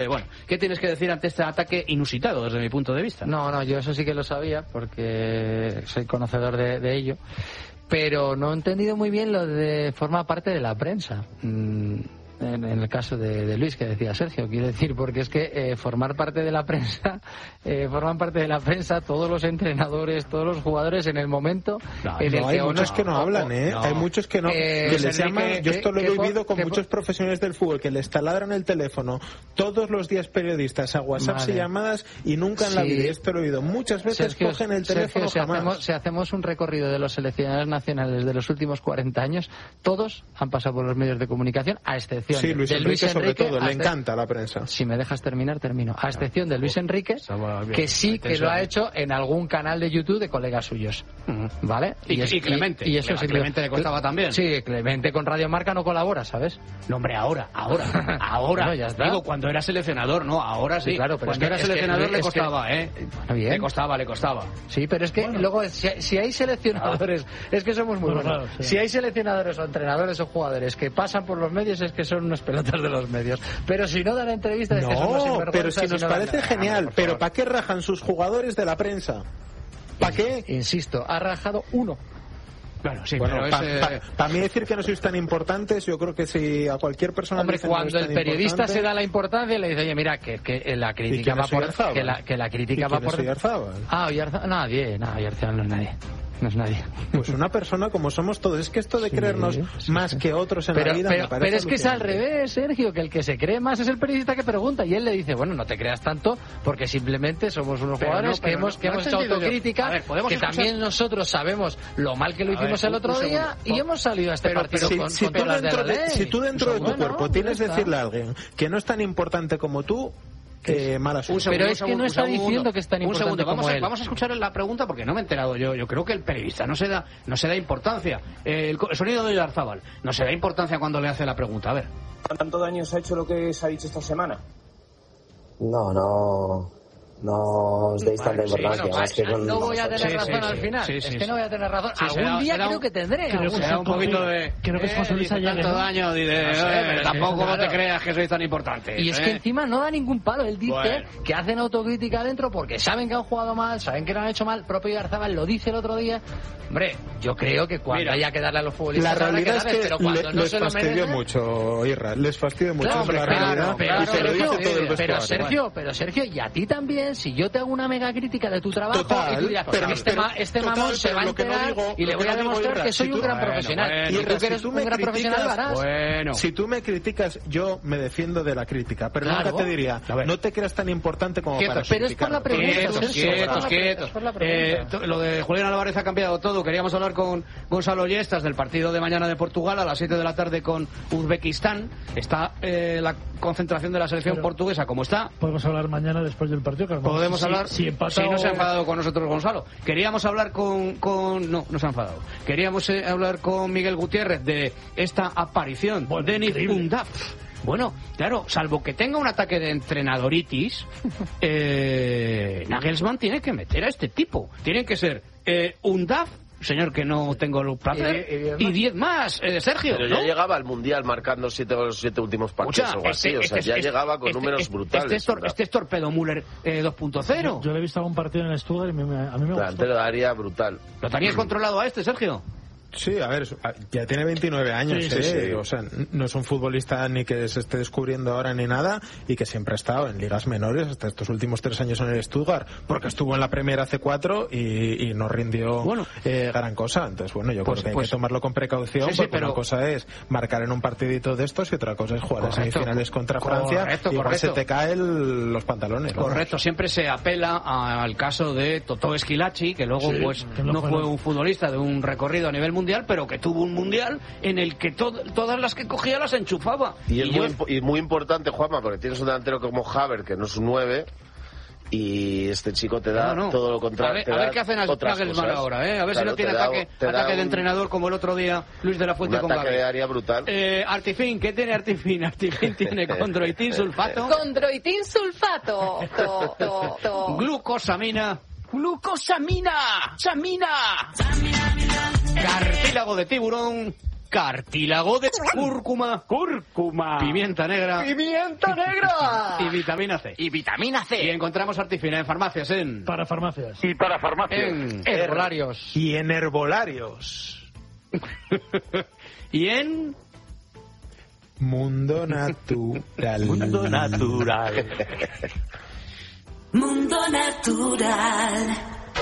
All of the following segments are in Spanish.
Bueno, ¿qué tienes que decir ante este ataque inusitado desde mi punto de vista? No, yo eso sí que lo sabía porque soy conocedor de ello, pero no he entendido muy bien lo de formar parte de la prensa. En el caso de Luis, que decía Sergio, quiero decir, porque es que formar parte de la prensa, forman parte de la prensa todos los entrenadores, todos los jugadores en el momento en el que hay muchos que no hablan, hay muchos que no, que les llaman, yo esto lo he vivido con muchos profesionales del fútbol, que les taladran el teléfono todos los días periodistas a WhatsApp y llamadas y nunca en la vida, esto lo he oído muchas veces, Sergio, cogen el teléfono jamás. Si hacemos un recorrido de los seleccionados nacionales de los últimos 40 años, todos han pasado por los medios de comunicación, a excepción sí, Luis Enrique sobre todo, le encanta la prensa. Si me dejas terminar, termino. A excepción de Luis Enrique, que sí que lo ha hecho en algún canal de YouTube de colegas suyos. ¿Vale? Y Clemente. Y eso sí, Clemente le costaba también. Sí, Clemente con Radio Marca no colabora, ¿sabes? No, hombre, ahora. No, ya está. Digo, cuando era seleccionador, no, ahora sí. Claro, pero cuando era seleccionador le costaba, Bien. Le costaba. Sí, pero es que luego, si hay seleccionadores, es que somos muy buenos. Claro, sí. Si hay seleccionadores o entrenadores o jugadores que pasan por los medios, es que son unos pelotas de los medios. Pero si no dan entrevistas, es que somos sinvergüenzas. Pero si nos parece genial, pero ¿para qué rajan sus jugadores de la prensa? ¿Para qué? Insisto, ha rajado uno. Bueno, sí, bueno, pero para mí decir que no sois tan importantes, yo creo que si a cualquier persona... Hombre, cuando el periodista se da la importancia, le dice, oye, mira, que la crítica va por... Que la crítica va por... Oyarzábal? Oyarzábal, nadie, Oyarzábal no es nadie. No es nadie. Pues una persona como somos todos. Es que esto de creernos más que otros en la vida me parece pero es que es al revés, Sergio, que el que se cree más es el periodista que pregunta y él le dice, bueno, no te creas tanto porque simplemente somos unos jugadores que hemos hecho autocrítica, que también nosotros sabemos lo mal que lo hicimos el otro día y hemos salido a este partido con todas las de la ley. Si tú dentro de tu cuerpo tienes que decirle a alguien que no es tan importante como tú, mala suerte. Pero es que no está diciendo que es tan importante como él. Vamos a escuchar la pregunta porque no me he enterado yo. Yo creo que el periodista no se da importancia. El sonido de Oyarzábal no se da importancia cuando le hace la pregunta. A ver. ¿Cuánto daño se ha hecho lo que se ha dicho esta semana? No os deis tanta importancia. Más que no voy a tener razón al final. Es que no voy a tener razón. Algún día creo que tendré. Creo que un poquito de... Creo que responsabiliza ya. Tanto daño, pero tampoco no te creas que sois tan importantes. Y es que encima no da ningún palo. Él dice que hacen autocrítica adentro porque saben que han jugado mal, saben que lo han hecho mal. El propio Oyarzábal lo dice el otro día. Hombre, yo creo que cuando haya que darle a los futbolistas... La realidad es que les fastidió mucho, Irra. Les fastidió mucho la realidad. Pero Sergio, y a ti también, si yo te hago una mega crítica de tu trabajo y tú dirás, este mamón se va a enterar y le voy a demostrar que soy un gran profesional. Y tú que eres un gran profesional lo harás. Si tú me criticas, yo me defiendo de la crítica, pero nunca te diría, no te creas tan importante como para pero es por la pregunta. Quietos. Lo de Julián Álvarez ha cambiado todo. Queríamos hablar con Gonzalo Yestas del partido de mañana de Portugal a las 7 de la tarde con Uzbekistán. Está la concentración de la selección portuguesa como está. Podemos hablar mañana después del partido. Podemos hablar. Si no se ha enfadado con nosotros Gonzalo. Queríamos hablar no se ha enfadado. Queríamos hablar con Miguel Gutiérrez de esta aparición de Denis Undav. Bueno, claro, salvo que tenga un ataque de entrenadoritis, Nagelsmann tiene que meter a este tipo. Tienen que ser Undav, señor que no tengo el placer, y 10 más, Sergio. Pero ya llegaba al Mundial marcando 7 últimos partidos o algo así, ya llegaba con números brutales. Este es Torpedo Müller 2.0. Yo le he visto algún partido en el Stuttgart y a mí me gustó. Te lo daría brutal. ¿Lo tenías controlado a este, Sergio? Sí, a ver, ya tiene 29 años, sí. O sea, no es un futbolista ni que se esté descubriendo ahora ni nada, y que siempre ha estado en ligas menores hasta estos últimos 3 años en el Stuttgart, porque estuvo en la Premier hace 4 y no rindió gran cosa. Entonces, bueno, yo creo que hay que tomarlo con precaución, porque una cosa es marcar en un partidito de estos y otra cosa es jugar a semifinales contra Francia, y igual se te caen los pantalones. Correcto, siempre se apela al caso de Totó Esquilachi, que luego no fue un futbolista de un recorrido a nivel mundial, pero que tuvo un mundial en el que todas las que cogía las enchufaba. Y es muy importante, Juanma, porque tienes un delantero como Havertz, que no es un 9, y este chico te da todo lo contrario. A ver qué hacen Nagelsmann ahora, a ver si no tiene ataque de entrenador como el otro día Luis de la Fuente con Gavi. Un ataque de área brutal. Artifin, ¿qué tiene Artifin? Artifin tiene condroitin sulfato. Condroitin sulfato. Glucosamina. Samina. Cartílago de tiburón. cartílago de cúrcuma, pimienta negra y vitamina C. Y encontramos Artifina en farmacias, Para farmacias. en herbolarios. Y en herbolarios. Y en Mundo Natural. Mundo Natural. Mundo Natural.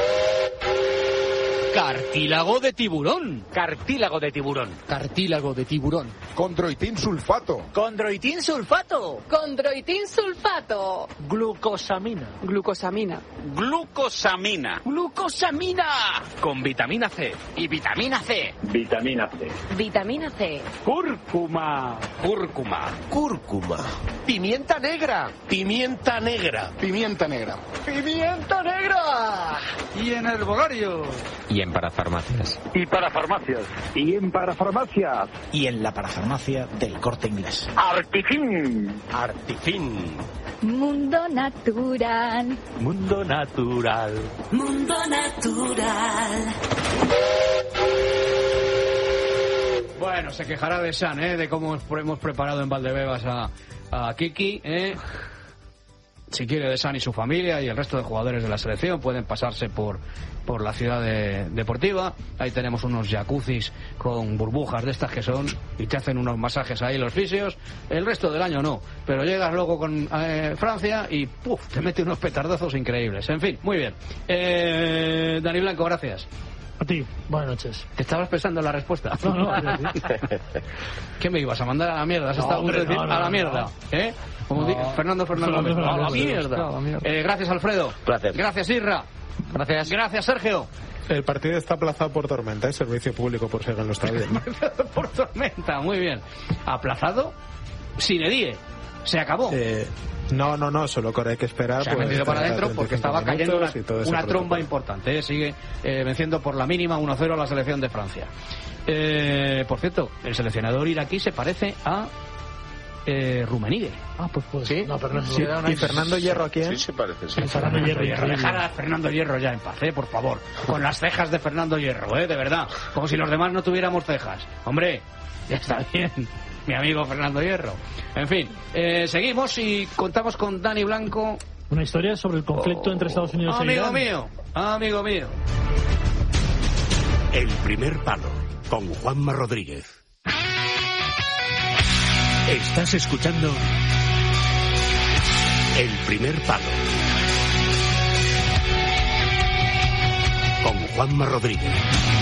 cartílago de tiburón. Cartílago de tiburón. Cartílago de tiburón. Condroitin sulfato. Condroitin sulfato. Condroitin sulfato. Glucosamina. Glucosamina. Glucosamina. Glucosamina. Con vitamina C. Y vitamina C. Vitamina C. Vitamina C. Cúrcuma. Cúrcuma. Cúrcuma. Pimienta negra. Pimienta negra. Pimienta negra. Pimienta negra. Y en herbolarios. Y en parafarmacias. Y para farmacias. Y en parafarmacias. Y en la parafarmacia del Corte Inglés. Artifin. Artifin. Mundo Natural. Mundo Natural. Mundo Natural. Bueno, se quejará de San, de cómo hemos preparado en Valdebebas a Kiki, Si quiere, de San y su familia y el resto de jugadores de la selección pueden pasarse por la ciudad deportiva. Ahí tenemos unos jacuzzis con burbujas de estas que son y te hacen unos masajes ahí los fisios. El resto del año no, pero llegas luego con Francia y te mete unos petardazos increíbles. En fin, muy bien. Dani Blanco, gracias. A ti, buenas noches. ¿Te estabas pensando en la respuesta? No. ¿Qué me ibas a mandar a la mierda? ¿Has estado a decir a la mierda? Como Fernando Gómez. A la mierda. Gracias, Alfredo. Gracias. Gracias, Irra. Gracias, Sergio. El partido está aplazado por tormenta, servicio público por si alguien lo está viendo. Por tormenta, muy bien. ¿Aplazado? Sine die. Se acabó. No, solo que hay que esperar. Se ha metido para adentro porque estaba cayendo una tromba protocolo. Importante. Sigue venciendo por la mínima 1-0 a la selección de Francia. Por cierto, el seleccionador iraquí se parece a Rummenigge. Pues ¿Sí? No, pero no Sí, ¿y Fernando Hierro a quién? Sí, se parece, sí. Fernando Hierro. Dejar a Fernando Hierro ya en paz, por favor. Con las cejas de Fernando Hierro, de verdad. Como si los demás no tuviéramos cejas. Hombre, ya está bien. Mi amigo Fernando Hierro. En fin, seguimos y contamos con Dani Blanco. Una historia sobre el conflicto entre Estados Unidos e Irán. Amigo mío. El primer palo, con Juanma Rodríguez. Estás escuchando El primer palo, con Juanma Rodríguez.